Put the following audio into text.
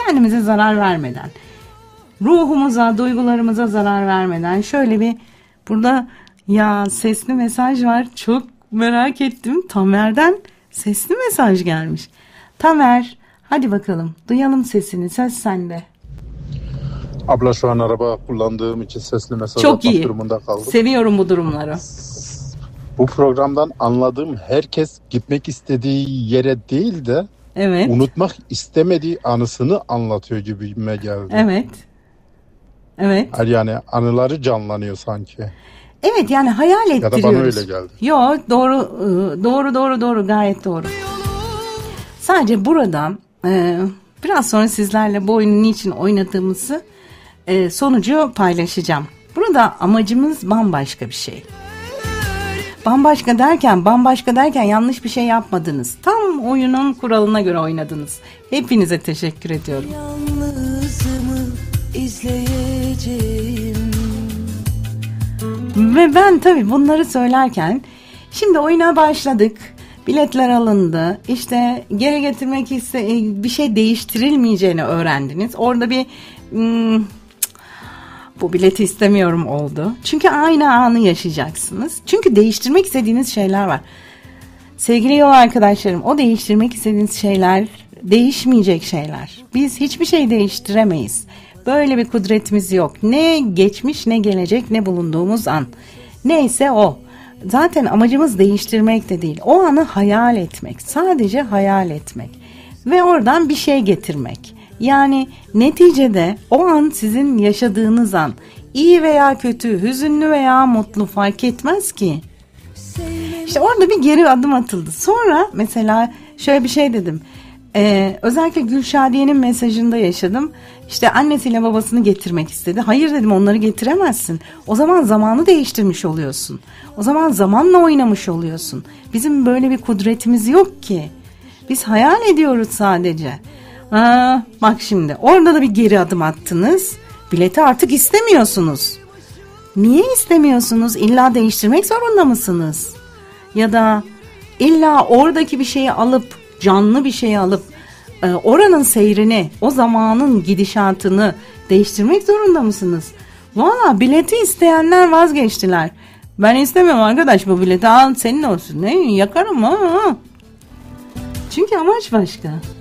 kendimize zarar vermeden, ruhumuza, duygularımıza zarar vermeden şöyle bir burada sesli mesaj var. Çok merak ettim. Tamer'den sesli mesaj gelmiş. Tamer, hadi bakalım duyalım sesini. Söz sende. Abla şu an araba kullandığım için sesli mesaj çok atmak iyi durumunda kaldım. Seviyorum bu durumları. Bu programdan anladığım herkes gitmek istediği yere değil de unutmak istemediği anısını anlatıyor gibime geldi. Evet. Yani anıları canlanıyor sanki. Evet, yani hayal ettiriyoruz. Ya da bana öyle geldi. Yok, doğru, gayet doğru. Sadece burada biraz sonra sizlerle bu oyunu niçin oynadığımızı sonucu paylaşacağım. Burada amacımız bambaşka bir şey. Bambaşka derken yanlış bir şey yapmadınız. Tam oyunun kuralına göre oynadınız. Hepinize teşekkür ediyorum. Yalnızımı izleyeceğim. Ve ben tabii bunları söylerken şimdi oyuna başladık. Biletler alındı. İşte geri getirmek bir şey değiştirilmeyeceğini öğrendiniz. Orada bir bu bileti istemiyorum oldu. Çünkü aynı anı yaşayacaksınız. Çünkü değiştirmek istediğiniz şeyler var. Sevgili yol arkadaşlarım, o değiştirmek istediğiniz şeyler değişmeyecek şeyler. Biz hiçbir şey değiştiremeyiz. Böyle bir kudretimiz yok. Ne geçmiş, ne gelecek, ne bulunduğumuz an. Neyse o. Zaten amacımız değiştirmek de değil. O anı hayal etmek. Sadece hayal etmek. Ve oradan bir şey getirmek. Yani neticede o an sizin yaşadığınız an. İyi veya kötü, hüzünlü veya mutlu fark etmez ki. İşte orada bir geri adım atıldı. Sonra mesela şöyle bir şey dedim. Özellikle Gülşadiye'nin mesajında yaşadım. İşte annesiyle babasını getirmek istedi. Hayır dedim, onları getiremezsin. O zaman zamanı değiştirmiş oluyorsun. O zaman zamanla oynamış oluyorsun. Bizim böyle bir kudretimiz yok ki. Biz hayal ediyoruz sadece. Bak şimdi orada da bir geri adım attınız. Bileti artık istemiyorsunuz. Niye istemiyorsunuz? İlla değiştirmek zorunda mısınız? Ya da illa oradaki bir şeyi alıp, canlı bir şeyi alıp oranın seyrini, o zamanın gidişatını değiştirmek zorunda mısınız? Valla bileti isteyenler vazgeçtiler. Ben istemiyorum arkadaş, bu bileti al senin olsun. Ne yakarım ha. Çünkü amaç başka.